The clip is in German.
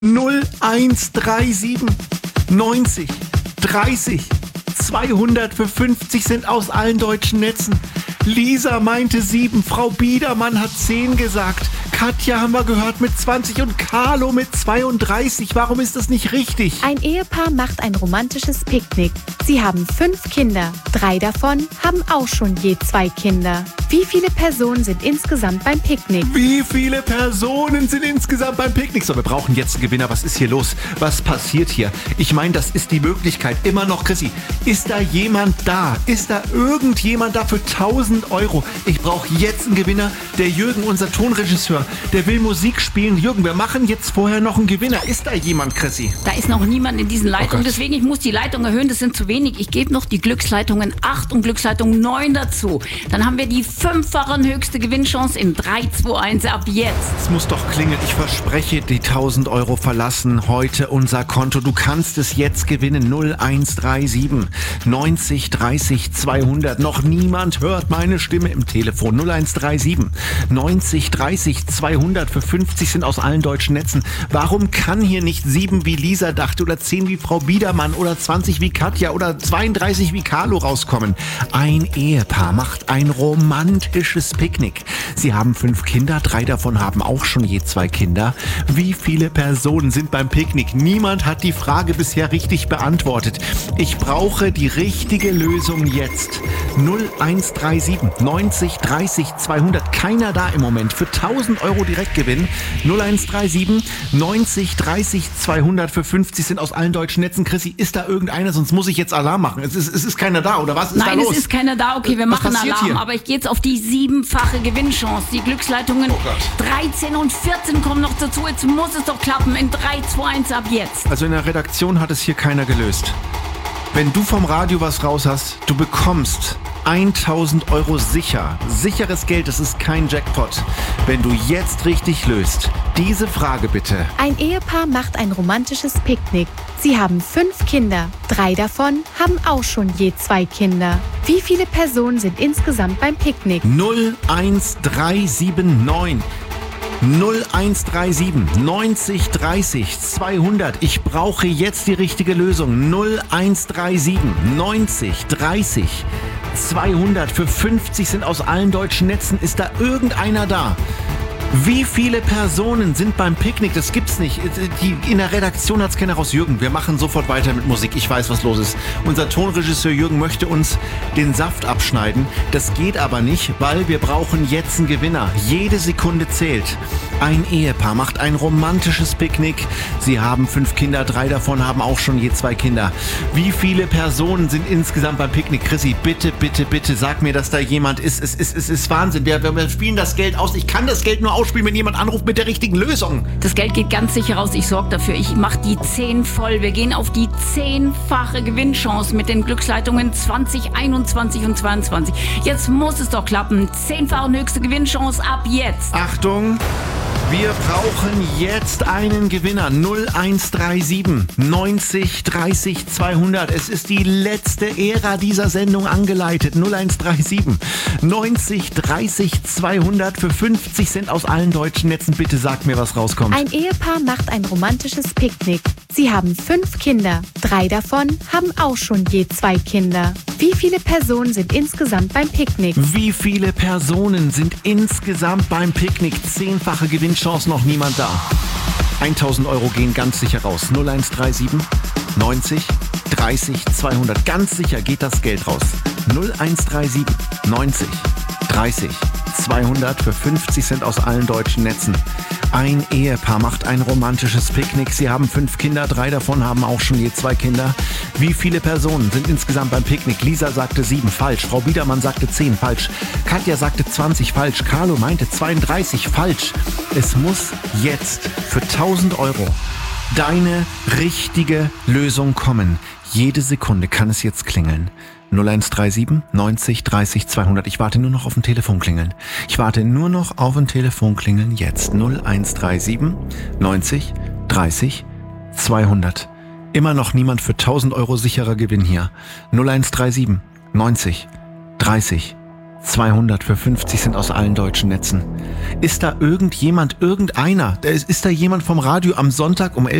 0137 90 30 200 für 50 sind aus allen deutschen Netzen. Lisa meinte 7, Frau Biedermann hat 10 gesagt. Katja haben wir gehört mit 20 und Carlo mit 32. Warum ist das nicht richtig? Ein Ehepaar macht ein romantisches Picknick. Sie haben 5 Kinder. 3 davon haben auch schon je 2 Kinder. Wie viele Personen sind insgesamt beim Picknick? Wie viele Personen sind insgesamt beim Picknick? So, wir brauchen jetzt einen Gewinner. Was ist hier los? Was passiert hier? Ich meine, das ist die Möglichkeit. Immer noch, Chrissy. Ist da jemand da? Ist da irgendjemand da für 1000 Euro? Ich brauche jetzt einen Gewinner. Der Jürgen, unser Tonregisseur, der will Musik spielen. Jürgen, wir machen jetzt vorher noch einen Gewinner. Ist da jemand, Chrissy? Da ist noch niemand in diesen Leitungen. Deswegen, ich muss die Leitung erhöhen. Das sind zu wenig. Ich gebe noch die Glücksleitungen 8 und Glücksleitung 9 dazu. Dann haben wir die 5-fache höchste Gewinnchance in 3, 2, 1 ab jetzt. Es muss doch klingeln. Ich verspreche, die 1000 Euro verlassen heute unser Konto. Du kannst es jetzt gewinnen. 0137 90 30 200. Noch niemand hört meine Stimme im Telefon. 0137 90 30 200 für 50 sind aus allen deutschen Netzen. Warum kann hier nicht 7 wie Lisa dachte oder 10 wie Frau Biedermann oder 20 wie Katja oder 32 wie Carlo rauskommen? Ein Ehepaar macht ein romantisches Picknick. Sie haben 5 Kinder, 3 davon haben auch schon je 2 Kinder. Wie viele Personen sind beim Picknick? Niemand hat die Frage bisher richtig beantwortet. Ich brauche die richtige Lösung jetzt. 0137 90 30 200. Keiner da im Moment. Für 1000 Euro Direktgewinn. 0137 90 30 200 für 50 sind aus allen deutschen Netzen. Chrissy, ist da irgendeiner? Sonst muss ich jetzt Alarm machen. Es ist keiner da, oder was ist da los? Nein, es ist keiner da. Okay, wir machen Alarm. Hier? Aber ich gehe jetzt auf die 7-fache Gewinnchance. Die Glücksleitungen 13 und 14 kommen noch dazu. Jetzt muss es doch klappen. In 3, 2, 1 ab jetzt. Also in der Redaktion hat es hier keiner gelöst. Wenn du vom Radio was raus hast, du bekommst 1000 Euro sicher. Sicheres Geld, das ist kein Jackpot. Wenn du jetzt richtig löst, diese Frage bitte. Ein Ehepaar macht ein romantisches Picknick. Sie haben 5 Kinder. 3 davon haben auch schon je 2 Kinder. Wie viele Personen sind insgesamt beim Picknick? 01379 0137 90 30 200. Ich brauche jetzt die richtige Lösung. 0137 90 30 200 für 50 sind aus allen deutschen Netzen. Ist da irgendeiner da? Wie viele Personen sind beim Picknick? Das gibt's nicht. In der Redaktion hat's keiner raus. Jürgen, wir machen sofort weiter mit Musik. Ich weiß, was los ist. Unser Tonregisseur Jürgen möchte uns den Saft abschneiden. Das geht aber nicht, weil wir brauchen jetzt einen Gewinner. Jede Sekunde zählt. Ein Ehepaar macht ein romantisches Picknick. Sie haben 5 Kinder, 3 davon haben auch schon je 2 Kinder. Wie viele Personen sind insgesamt beim Picknick? Chrissy, bitte, bitte, bitte, sag mir, dass da jemand ist. Es ist Wahnsinn. Wir spielen das Geld aus. Ich kann das Geld nur ausspielen, wenn jemand anruft mit der richtigen Lösung. Das Geld geht ganz sicher raus. Ich sorge dafür. Ich mache die 10 voll. Wir gehen auf die 10-fache Gewinnchance mit den Glücksleitungen 20, 21 und 22. Jetzt muss es doch klappen. 10-fache höchste Gewinnchance ab jetzt. Achtung! Wir brauchen jetzt einen Gewinner. 0137 90 30 200. Es ist die letzte Ära dieser Sendung angeleitet. 0137 90 30 200 für 50 Cent aus allen deutschen Netzen. Bitte sag mir, was rauskommt. Ein Ehepaar macht ein romantisches Picknick. Sie haben 5 Kinder. 3 davon haben auch schon je 2 Kinder. Wie viele Personen sind insgesamt beim Picknick? Wie viele Personen sind insgesamt beim Picknick? 10-fache Gewinnchance, noch niemand da. 1000 Euro gehen ganz sicher raus. 0137 90 30 200. Ganz sicher geht das Geld raus. 0137 90 30 200 für 50 Cent aus allen deutschen Netzen. Ein Ehepaar macht ein romantisches Picknick. Sie haben 5 Kinder, 3 davon haben auch schon je 2 Kinder. Wie viele Personen sind insgesamt beim Picknick? Lisa sagte 7, falsch. Frau Biedermann sagte 10, falsch. Katja sagte 20, falsch. Carlo meinte 32, falsch. Es muss jetzt für 1000 Euro deine richtige Lösung kommen. Jede Sekunde kann es jetzt klingeln. 0137 90 30 200. Ich warte nur noch auf ein Telefonklingeln. Ich warte nur noch auf ein Telefonklingeln jetzt. 0137 90 30 200. Immer noch niemand für 1000 Euro sicherer Gewinn hier. 0137 90 30 200 für 50 sind aus allen deutschen Netzen. Ist da irgendeiner? Ist da jemand vom Radio am Sonntag um 11